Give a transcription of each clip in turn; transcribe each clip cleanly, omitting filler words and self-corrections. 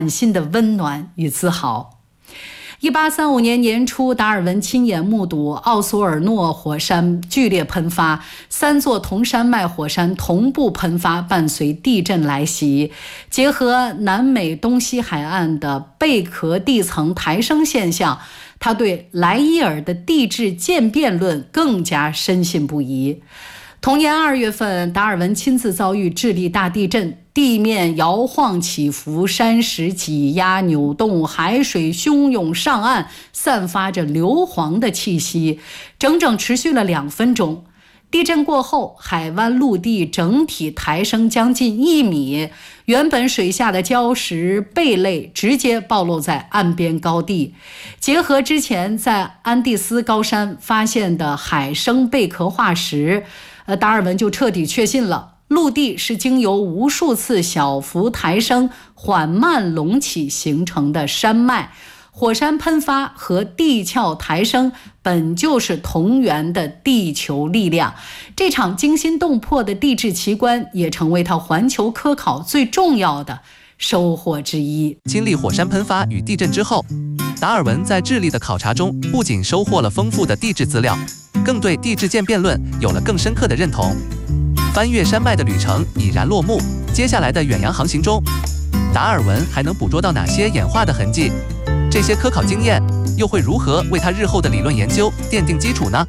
心的温暖与自豪。1835年年初，达尔文亲眼目睹奥索尔诺火山剧烈喷发，3座同山脉火山同步喷发，伴随地震来袭。结合南美东西海岸的贝壳地层抬升现象，他对莱伊尔的地质渐变论更加深信不疑。同年2月份，达尔文亲自遭遇智利大地震，地面摇晃起伏，山石挤压扭动，海水汹涌上岸，散发着硫磺的气息，整整持续了2分钟。地震过后，海湾陆地整体抬升将近1米，原本水下的礁石、贝类直接暴露在岸边高地。结合之前在安第斯高山发现的海生贝壳化石，达尔文就彻底确信了，陆地是经由无数次小幅抬升、缓慢隆起形成的山脉。火山喷发和地壳抬升本就是同源的地球力量，这场惊心动魄的地质奇观也成为他环球科考最重要的收获之一。 经历火山喷发与地震之后，达尔文在智利的考察中不仅收获了丰富的地质资料，更对地质渐变论有了更深刻的认同。翻越山脉的旅程已然落幕，接下来的远洋航行中，达尔文还能捕捉到哪些演化的痕迹？这些科考经验又会如何为他日后的理论研究奠定基础呢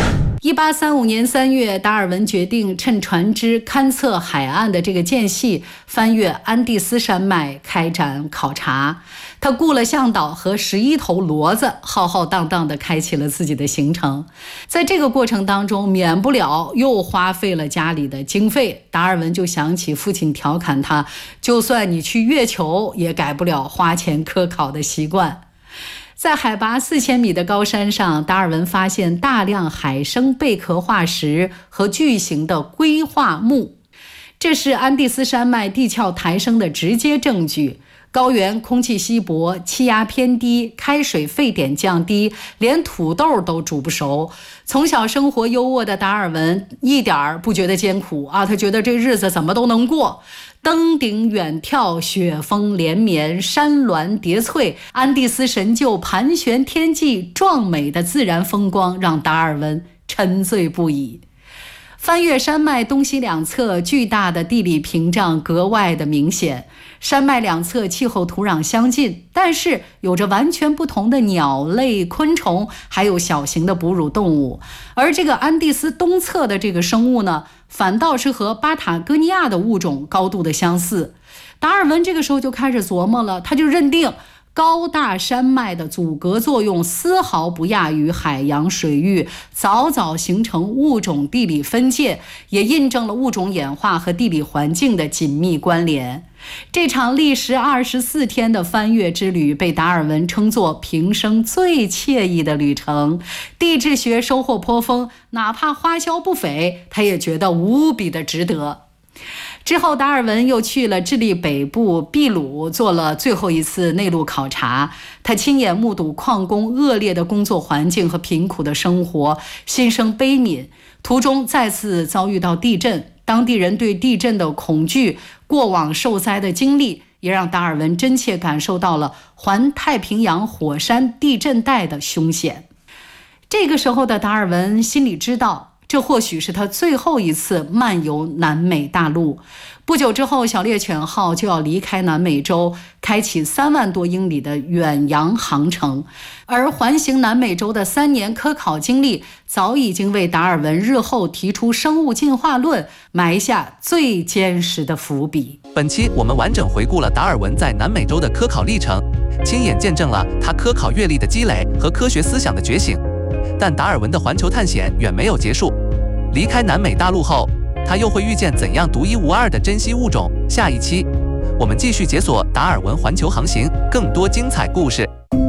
？1835年3月，达尔文决定趁船只勘测海岸的这个间隙，翻越安第斯山脉开展考察。他雇了向导和11头骡子，浩浩荡荡地开启了自己的行程。在这个过程当中，免不了又花费了家里的经费。达尔文就想起父亲调侃他，就算你去月球，也改不了花钱科考的习惯。在海拔4000米的高山上，达尔文发现大量海生贝壳化石和巨型的硅化木，这是安第斯山脉地壳抬升的直接证据。高原空气稀薄，气压偏低，开水沸点降低，连土豆都煮不熟。从小生活优渥的达尔文一点不觉得艰苦啊，他觉得这日子怎么都能过。登顶远眺，雪峰连绵，山峦叠翠，安第斯神岫盘旋天际，壮美的自然风光让达尔文沉醉不已。翻越山脉东西两侧，巨大的地理屏障格外的明显。山脉两侧气候土壤相近，但是有着完全不同的鸟类、昆虫，还有小型的哺乳动物。而这个安第斯东侧的这个生物呢，反倒是和巴塔哥尼亚的物种高度的相似。达尔文这个时候就开始琢磨了，他就认定高大山脉的阻隔作用丝毫不亚于海洋水域，早早形成物种地理分界，也印证了物种演化和地理环境的紧密关联。这场历时24天的翻越之旅被达尔文称作平生最惬意的旅程，地质学收获颇丰，哪怕花销不菲，他也觉得无比的值得。之后达尔文又去了智利北部秘鲁，做了最后一次内陆考察。他亲眼目睹矿工恶劣的工作环境和贫苦的生活，心生悲悯。途中再次遭遇到地震，当地人对地震的恐惧，过往受灾的经历，也让达尔文真切感受到了环太平洋火山地震带的凶险。这个时候的达尔文心里知道，这或许是他最后一次漫游南美大陆。不久之后，小猎犬号就要离开南美洲，开启3万多英里的远洋航程。而环行南美洲的3年科考经历，早已经为达尔文日后提出生物进化论埋下最坚实的伏笔。 本期我们完整回顾了达尔文在南美洲的科考历程，亲眼见证了他科考阅历的积累和科学思想的觉醒。但达尔文的环球探险远没有结束，离开南美大陆后，他又会遇见怎样独一无二的珍稀物种？下一期我们继续解锁达尔文环球航行更多精彩故事。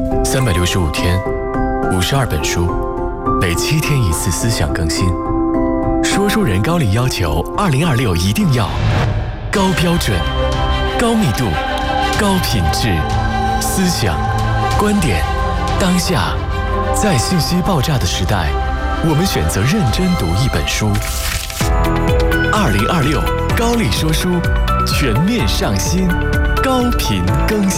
365天，52本书，每7天1次思想更新。说书人高力要求2026一定要高标准、高密度、高品质，思想、观点、当下。在信息爆炸的时代，我们选择认真读一本书。2026高力说书全面上新，高频更新。